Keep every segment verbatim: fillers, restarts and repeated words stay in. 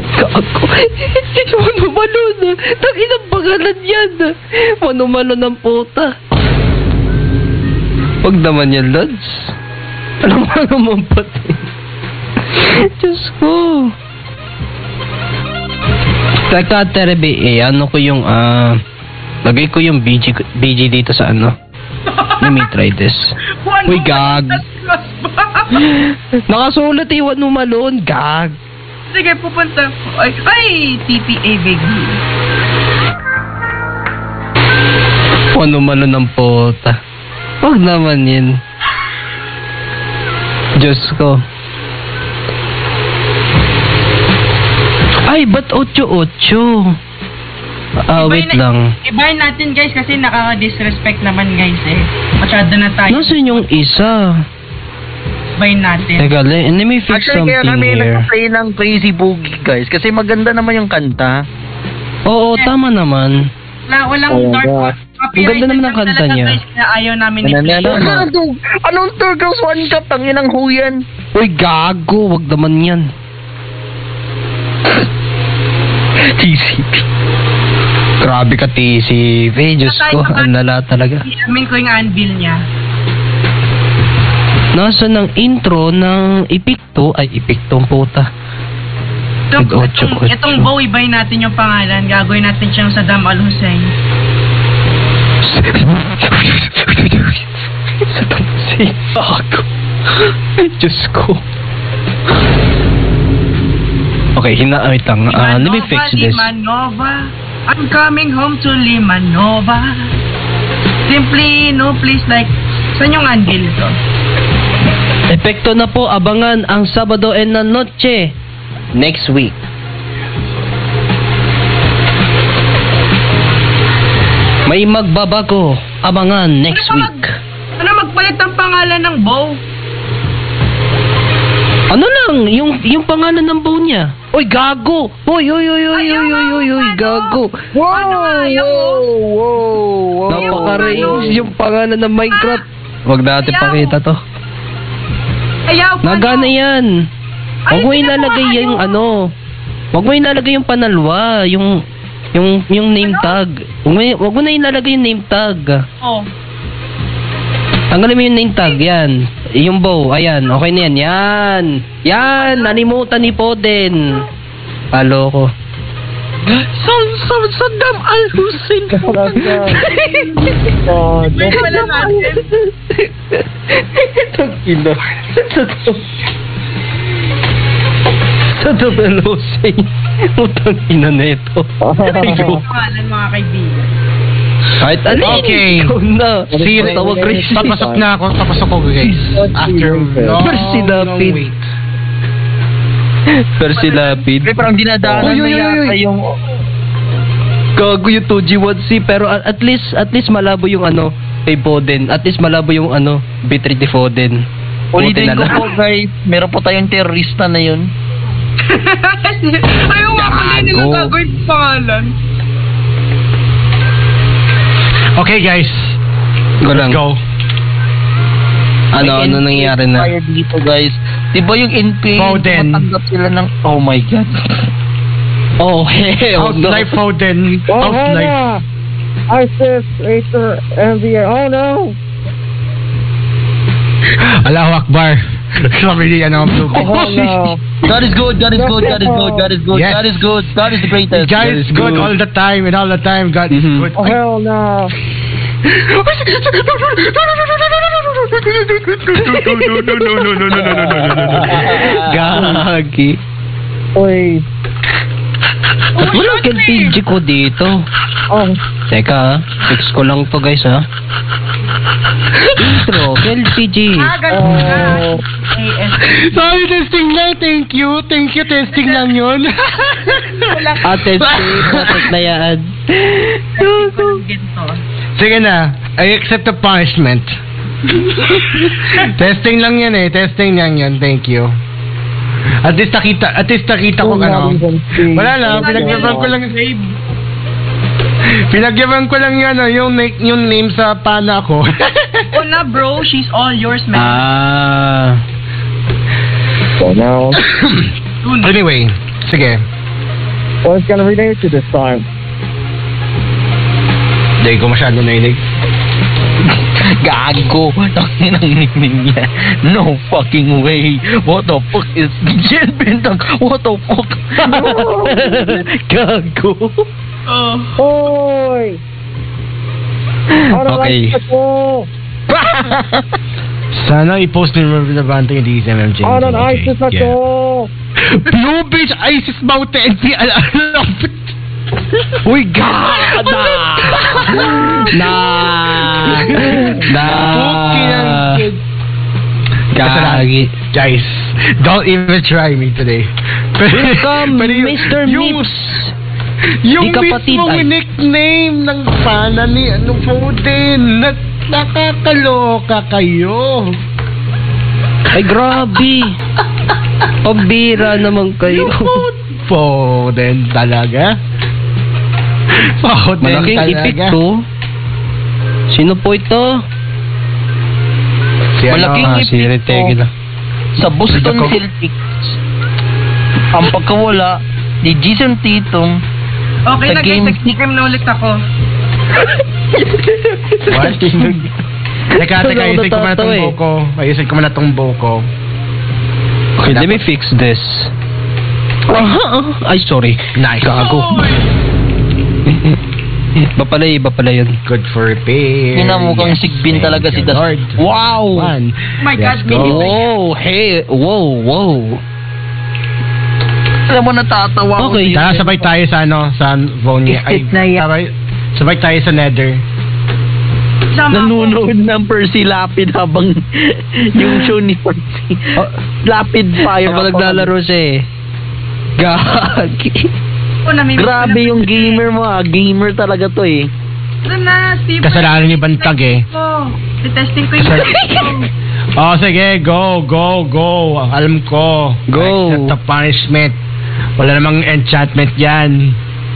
Gago. Manumalo na. Tanginang pangalan yan. Manumalo ng puta. Wag naman yan, Lods. Alam mo naman pati. Diyos ko. Teka, Terebe, eh, ano ko yung, ah, uh, lagay ko yung B G, B G dito sa ano. Let me try this. Uy, gag. Nakasulat eh, wano malon, gag. Sige, pupunta. Ay, ay T P A baby. Wano malon ng puta. Wag naman yun. Diyos ko. Ay, ba't ocho-ocho? Ah, uh, wait na, lang. Ibahin natin guys kasi nakaka-disrespect naman guys eh. Masyado na tayo. Nasaan yung isa? Ibahin natin. Teka, let me fix Actually, something kaya kami here. nag-play ng Crazy Boogie guys kasi maganda naman yung kanta. Oo, yeah. Tama naman. Wala, walang oh, dark. Ang ganda naman ng kanta niya. Guys, na ayaw namin ni Play. Anong, anong Tour Girls One Cup? Tangin ang huyan. Uy, gago. Wag naman yan. T C P. Grabe ka, T C P. Diyos ko, ang lala talaga. Amin ko yung anvil niya. Nasa ng intro ng Ipikto. Ay, Ipikto ang puta. Itong, itong, itong bow, ibahin natin yung pangalan. Gagawin natin siyang Saddam Al-Hussein. Saddam Hussein. Ako. Diyos ko. Okay, hinaawit lang. Uh, let me fix this. Limanova, I'm coming home to Limanova. Simply, no please, like, saan yung anvil to? Epekto na po, abangan ang Sabado en la Noche next week. May magbabago, abangan next ano week. Mag, ano magpalit ang pangalan ng bow? Ano lang, yung yung pangalan ng bow niya. Oy, gago! Oy, oy, oy, oy, oy, oy, oy, oy, gago! Wow! Ano nga, Wow! Wow! Napaka-range yung pangalan ng Minecraft. Huwag natin pakita to. Ayaw pa. Nagana yan. Huwag mo ilalagay yung ano. Huwag mo ilalagay yung panalwa, yung yung yung name tag. Huwag mo, huwag mo na ilalagay yung name tag. Oh. Tanggalin mo yung name tag, yan. Yung bow, ayan. Okay na yan. Yan. Yan. Nanimutan ni Poden. Palo ko. Sam, Sam, Saddam Al-Hussein. Oh, May pala natin. Tangina. Saddam. Saddam Al-Hussein. Utang ina na ito. Ayaw. Pangalan mga kaibigan. Kahit ano, okay. Ikaw na. See, Tawag rin siya. papasok na ako, papasok ko guys. After long, Percy long Lapid. wait. Percy Lapid. Pre, parang dinadaanan Uy, na uy, uy, yata uy. yung... Gago yung two G one C, pero at at least at least malabo yung ano kay Foden. At least malabo yung ano B three ni Foden. Ulitin Buti ko na lang. po guys, meron po tayong terrorista na yun. Ayaw nga pala nila Gago. gagawin pangalan. Okay guys, Go let's lang. go. Ano May ano N P A nangyayari na? expired dito guys. Diba yung N P A, Foden. tumatanggap sila ng... Oh my God. Oh, hell How's no. life, Foden? Oh, How's hold life? on. ISIS, Acer, N B A. Oh no. Allahu Akbar. Sabi ni ano, Oh no. God is good, God is good, God is good, God is good, Yes. God is good, God is the greatest. God is good all the time and all the time. God is Mhm. good. Oh hell no. Gagi. Please. Ba't walang L P G ko dito? Oh, Teka ha, fix ko lang to guys ha. Intro, L P G. Ah, ganun na. oh. A S Sorry, testing lang. Thank you. Thank you, testing lang yun. Ate, patot na yan. Sige na. I accept the punishment. Testing lang yan eh. Testing lang yan. Thank you. At least nakita, at least nakita ko Don't ano. even see. Wala lang, pinagyaban ko lang. Pinagyaban ko lang yan, ano, yung, na- yung name sa pana ko. Oh na bro, she's all yours man. Ah. Oh no. Anyway, sige. What's gonna rename to this time? Hindi ko masyado nailig. Gago. Tangin ang nickname niya. No fucking way. What the fuck is Jen Bintang? What the fuck? Gago. Oh. Hoy! Ano Okay. lang ako? Sana i-post ni Marvin Labante yung D S M M J. Ano na ISIS ako? Blue Beach ISIS Mountain. Uy, God! Na! Na! Gagi. Guys, don't even try me today. Welcome, Pero yung- Mister yung- Nips. Yung Di kapatid, mismong ay. nickname ng pana ni ano po din. Na, nakakaloka kayo. Ay, grabe. Pambira naman kayo. Po din talaga. Po din Malaking talaga. ipik to. Sino po ito? Si Malaking ano, ipik si to. Retegui lang. Sa Boston Ako. Celtics, ang pagkawala ni Jason Tatum Okay Sa na guys, game- nag-game na ulit ako. What? Teka, teka, Wala isig ko muna ako tong eh. buko. Ayusin ko muna tong buko. Okay, let me fix this. Ay, sorry. Nice. Gago. Iba pala, iba pala yun. Good for repair. Minamukhang Yes, sigbin thank talaga si you, Das. Lord. Wow! One. Oh my Let's God, go. Minnie. Wow, hey, wow, wow. Alam mo, natatawa ko Okay. dito. Tara, sabay tayo sa ano, sa Vonia. Ay, Isip na yan. sabay, sabay tayo sa Nether. Sama ako. Nanonood ng Percy Lapid habang yung show ni Percy. Oh, Lapid Fire. Habang naglalaro siya eh. Gagi. Oh, namimiss ko Grabe na- yung gamer mo ah. Gamer talaga to eh. Ano na, Steve? Kasalanan ni Bantag eh. Oh, testing ko yung Kasal- Oh, sige, go, go, go. Alam ko. Go. Accept the punishment. Wala namang enchantment yan.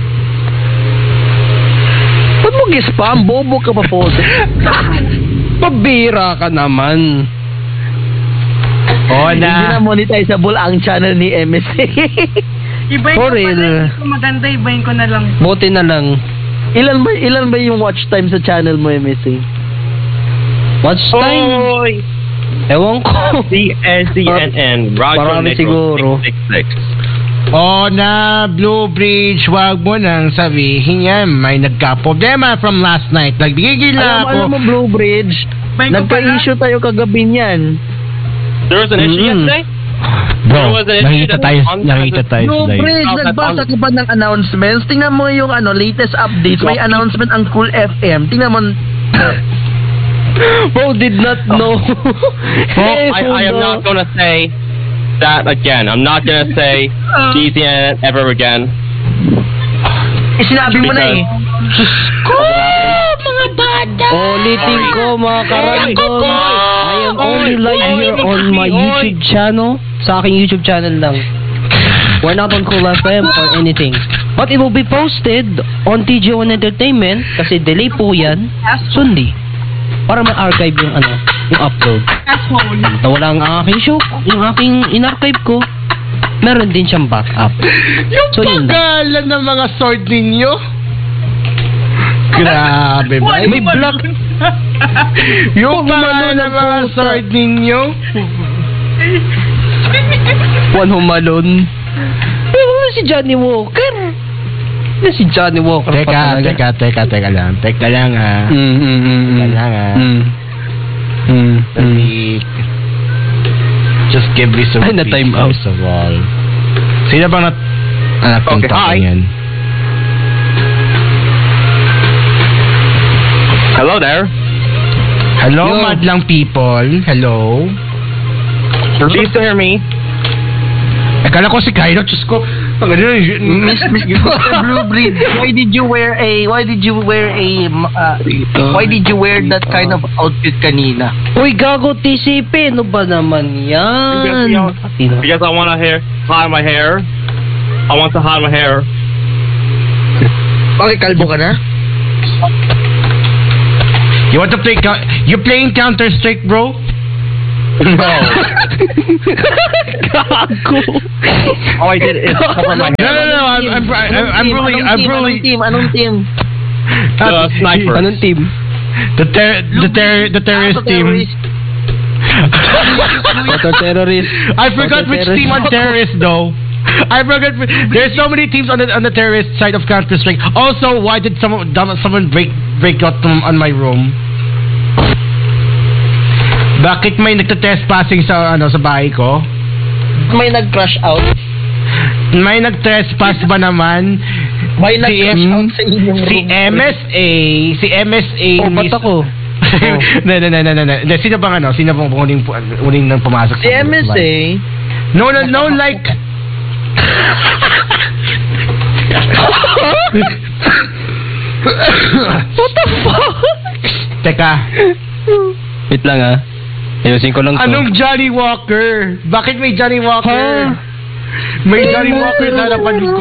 Ba't mo gispam? Bobo ka pa po. Pabira ka naman. Oo Hindi na na. monetizable ang channel ni M S A. Ibahin For ko pala, real. hindi ko maganda, ibahin ko na lang. Buti na lang. ilan ba ilan ba yung watch time sa channel mo, M S A? Watch time. Oy! Ewan ko. C N C N N, Roger Marami Negro siguro. six six six. Oh na, Blue Bridge, wag mo nang sabihin yan. May nagka-problema from last night. Nagbigil Alam, na mo, ako. alam mo, Blue Bridge, Ibahin ko pala. nagka-issue tayo kagabi niyan. There was an issue Mm. yesterday? Bro, There was an issue nakita that- tayo, on- nakita tayo Blue today. Bridge, Oh, that nagbasa on- ka ba ng announcements? Tingnan mo yung ano latest updates. May announcement ang Cool F M. Tingnan mo. Bro, did not know. Hey, I, I am Hugo. not gonna say that again. I'm not gonna say Uh, C C N N ever again. Eh, sinabi mo na eh. Ulitin ko mga karandom. I am only live here on my YouTube channel. Sa aking YouTube channel lang. We're not on Cool F M or anything. But it will be posted on T J one Entertainment kasi delay po yan. Sundi. Para ma-archive yung ano, yung upload. asshole. Nawala ang aking show, yung aking in-archive ko. Meron din siyang backup. Yung So, yun lang. paggalan ng mga sword ninyo. Grabe ba? Why May ba- black. Yung paggalan ng mga sword ninyo. Juan Humalon. Pero ano si Johnny Walker? Ano si Johnny Walker pa Teka, talaga? teka, teka, teka lang. Teka lang ah. Mm, mm, mm, mm. Teka lang ah. Mm. Mm, mm. Dali. Just give me some Ay, na peace time out. first of all. Sino bang nat... Anak kong Okay, tao hi. yan? Hello there. Hello, Yo. madlang people. Hello. Please to hear me. Akala ko si Kylo. Diyos ko. Ang ano yun? Miss Mister Blue Bridge, why did you wear a why did you wear a uh, why did you wear that kind of outfit kanina? Uy, gago T C P. Ano ba naman yan? Sino? Because I want to hair, hide my hair. I want to hide my hair. Bakit kalbo ka na? You want to play... Cou- you playing Counter-Strike, bro? No. Gago. All I did is cover my No, hair. no, no. I'm, I'm, I'm, I'm really, I'm really. Anong team? Anong team? The sniper. Anong team? The ter, the ter, the terrorist team. Ito, terrorist. I forgot which team on terrorist though. I forgot. There's so many teams on the on the terrorist side of Counter Strike. Also, why did someone someone break break out from on my room? Bakit may nagte-trespassing sa ano sa bahay ko? May nag-crash out. May nag-trespass ba naman? May si nag-crash M- out sa inyong si room. M S A, si M S A Oh, ba't mis- ako? no, no, no, no, no, no. Sino bang ano? Sino bang uling uling nang pumasok Si sa M S A. No, no, no, like What the fuck? Teka. Wait lang ah. Ayusin ko lang to. Anong Johnny Walker? Bakit may Johnny Walker? Huh? May Johnny Walker sa harapan ko.